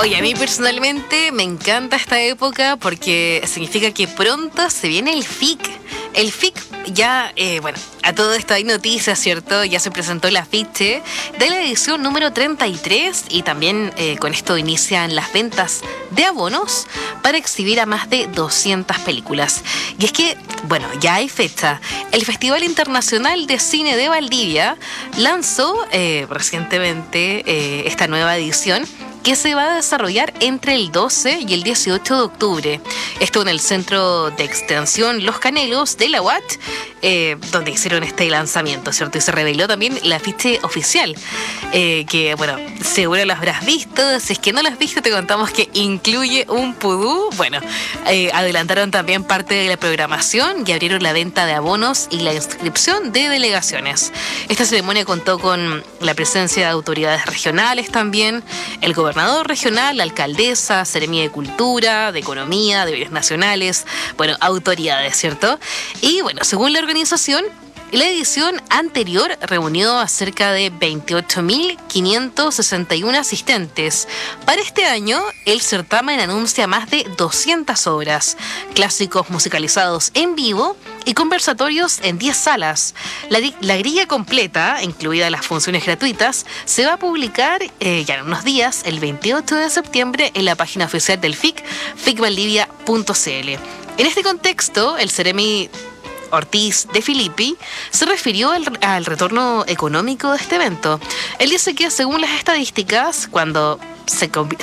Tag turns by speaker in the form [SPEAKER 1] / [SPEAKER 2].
[SPEAKER 1] Oye, a mí personalmente me encanta esta época porque significa que pronto se viene el FIC. El FIC ya, bueno, a todo esto hay noticias, ¿cierto? Ya se presentó el afiche de la edición número 33 y también con esto inician las ventas de abonos para exhibir a más de 200 películas. Y es que, bueno, ya hay fecha. El Festival Internacional de Cine de Valdivia lanzó recientemente esta nueva edición que se va a desarrollar entre el 12 y el 18 de octubre. Esto en el Centro de Extensión Los Canelos de la UAT, donde hicieron este lanzamiento, ¿cierto? Y se reveló también el afiche oficial, que, bueno, seguro lo habrás visto. Si es que no lo has visto, te contamos que incluye un pudú. Bueno, adelantaron también parte de la programación y abrieron la venta de abonos y la inscripción de delegaciones. Esta ceremonia contó con la presencia de autoridades regionales también, el gobernador regional, la alcaldesa, Seremía de Cultura, de Economía, de Bienes Nacionales, bueno, autoridades, ¿cierto? Y bueno, según la organización, la edición anterior reunió a cerca de 28.561 asistentes. Para este año, el certamen anuncia más de 200 obras, clásicos musicalizados en vivo y conversatorios en 10 salas. La grilla completa, incluidas las funciones gratuitas, se va a publicar ya en unos días, el 28 de septiembre, en la página oficial del FIC, ficvaldivia.cl. En este contexto, el Seremi Ortiz de Filippi se refirió al retorno económico de este evento. Él dice que según las estadísticas, cuando se